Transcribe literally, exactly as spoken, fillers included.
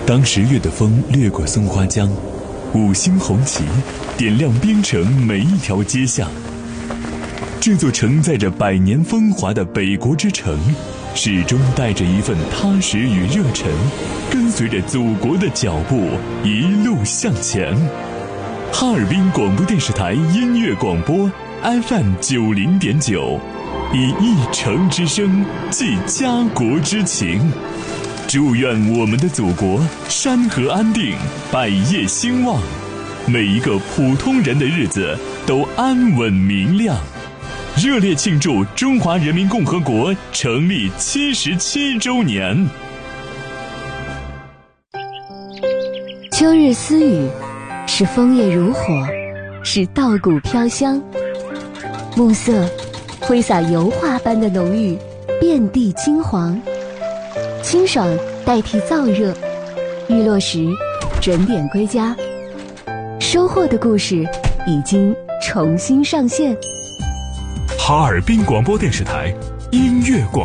当十月的风掠过松花江，五星红旗点亮边城每一条街巷。这座承载着百年风华的北国之城，始终带着一份踏实与热忱，跟随着祖国的脚步一路向前。哈尔滨广播电视台音乐广播 F M 九零点九，以一城之声寄家国之情。祝愿我们的祖国山河安定，百业兴旺，每一个普通人的日子都安稳明亮。热烈庆祝中华人民共和国成立七十七周年。 秋日私语，是枫叶如火，是稻谷飘香。暮色挥洒油画般的浓郁，遍地金黄。清爽代替燥热，日落时准点归家。收获的故事已经重新上线。 哈尔滨广播电视台音乐广